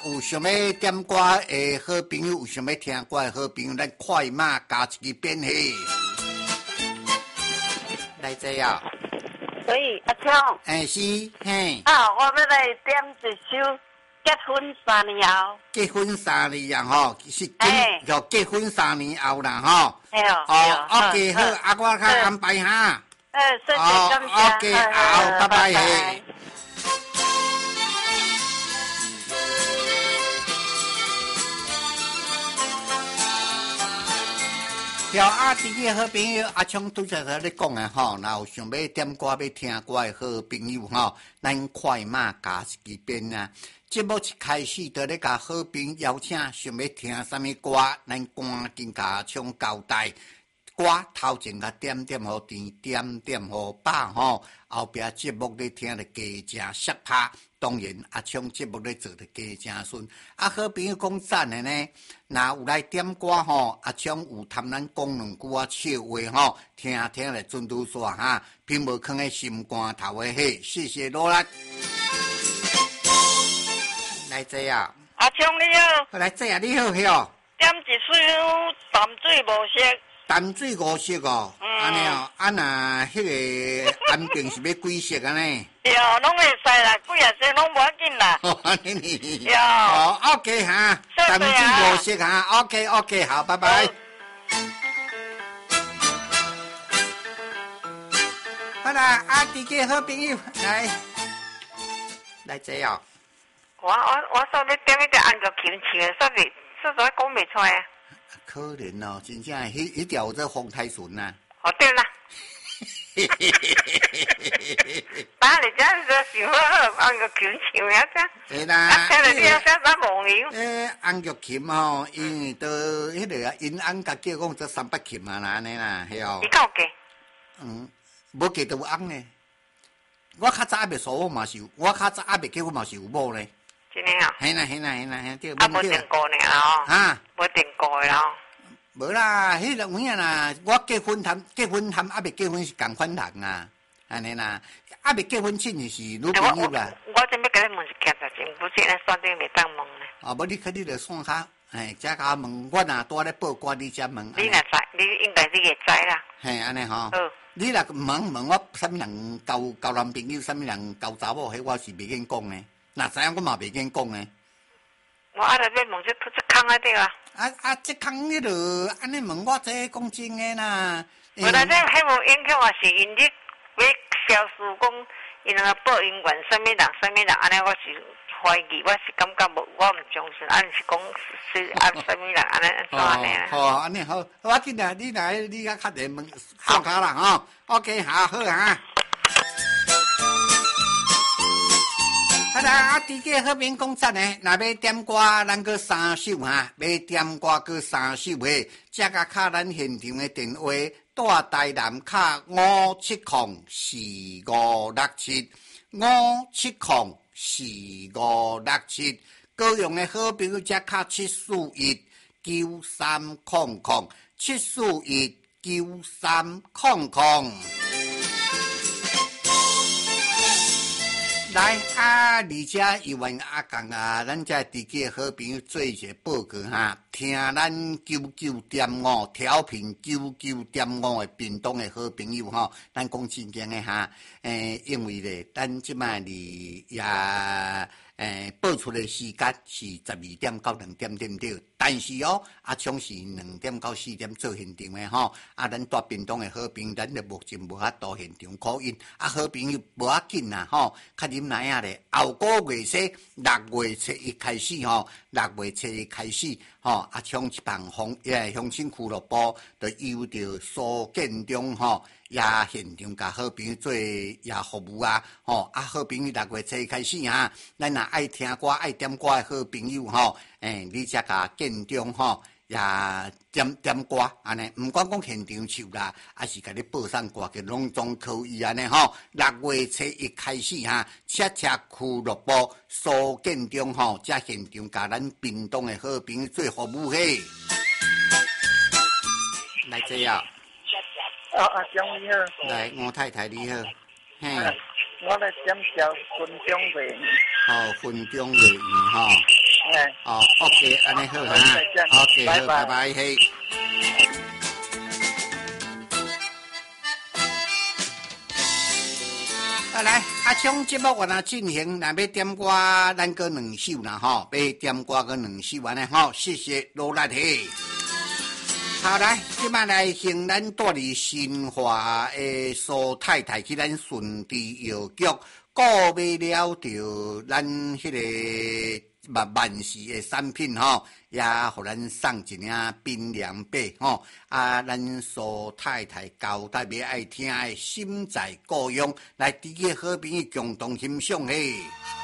有想要点歌的好朋友，有想要听歌的好朋友，咱快马加一支编戏。来这样。 喂，阿昌。 是，嘿。 啊，我要来点一首结婚3年后。 结婚3年后，是叫结婚3年后啦，吼。OK， 好，我较安排哈。 谢谢，感谢。 OK， 好，拜拜。第二个好朋友阿昌拄则咧讲诶吼，若有想要点歌要听歌诶好朋友吼，咱快马加一支编啊！节目一开始就咧甲好朋友邀请，想要听啥物歌，咱赶紧甲阿昌交代。歌头前甲点点好甜，点点好饱吼，后壁节目咧听咧加正适拍。当然，阿昌节目咧做得加正顺。好朋友讲赞的呢，若有来点歌吼，阿昌有谈咱讲两句笑话吼，听听来准拄煞哈，并无囥喺心肝头的嘿。谢谢罗兰。来这呀， 阿昌你好。 来这呀，你好哟。 点一首淡水无色。 淡水5色哦，安尼哦，若迄个安平是要几色安尼？ 对，拢会使啦，几啊色拢无要紧啦。 安尼。 对。 OK 哈，淡水5色哈 ，OK， 好，拜拜。好啦，第几好朋友来这哦。 我说你点一个安乐琴唱的，说在讲袂出来啊。 可怜哦，真正迄条有这风台船呐。 对啦。把你这样子想好，安乐琴唱呀这。 对啦。 听了你要写啥梦游？ 安乐琴吼，因为都迄个因翁甲叫讲做300琴啊啦，安尼啦，系哦。 你够价？ 无价都有翁呢。我较早未说我嘛是有，我较早未结婚嘛是有某呢。 真的啊？ 嘿啦，对。 无订过呢哦。 哈？ 无订过的咯。 无啦，迄个有影啦。我结婚谈未结婚是共款人啊，安尼啦。未结婚亲就是女朋友啦。 我真要甲你问一件事情，不是咱山顶袂当问呢。 无你去你著线下，遮甲问，我若拄咧报歌，你才问。 你若知，你应该你会知啦。 安尼吼。你若问我，啥物人交男朋友，啥物人交查某，迄我是袂瘾讲呢。若知影我嘛袂瘾讲呢。 我要问这坑啊对啊。 这坑迄落安尼问我，这讲真诶啦。 无啦，这迄无影响啊，是因你要销售讲，因那个报姻缘，啥物人，安尼我是怀疑，我是感觉无，我唔相信，是讲是啥物人，安尼安好，安尼好，我紧啦，你来，你较点问上卡啦吼 ，OK， 好啊。好啦，第几好朋友讲赞呢？若要点歌，咱搁3首哈，要点歌搁3首嘿。这个卡咱现场的电话，大台南卡5704567，5704567。高雄的好朋友只卡7419300，7419300。来而且伊愿共咱这第几个好朋友做一个报告哈，听咱99.5调频99.5的屏东的好朋友吼，咱讲真经的哈，因为咧，咱即摆哩也报出的时间是12点到2点对不对？但是阿昌是2点到4点做现场的吼，咱大屏东的好朋友，咱就目前无法度现场考因，好朋友无要紧啦吼，较啉奶啊咧，后个月6月7日开始吼，6月7日开始吼，阿昌一帮乡亲俱乐部就由着苏建中吼。也现场甲好朋友做也服务啊，好朋友6月7日开始啊，咱若爱听歌爱点歌的好朋友吼，你才甲建中吼也点歌安尼，毋管讲现场唱啦，还是甲你报上歌嘅拢总可以安尼吼。6月7日开始哈，车俱乐部苏建中吼，才现场甲咱屏东的好朋友做服务嘿。来这样。 阿张你好， 来吴太太你好，嘿， 我来点条分钟月圆。 分钟月圆吼， 哦 ，OK， 安尼好哈 ，OK， 好，拜拜，嘿。来，从节目原进行，若要点歌，咱个两首啦吼，要点歌个两首安尼吼，谢谢罗拉嘿。好来，今摆来向咱带入新华的苏太太去咱顺治药局，购买了着咱迄个万事的产品吼，也互咱送一领冰凉被吼。咱苏太太交代要爱听的心在故乡，来，伫个好朋友共同欣赏嘿。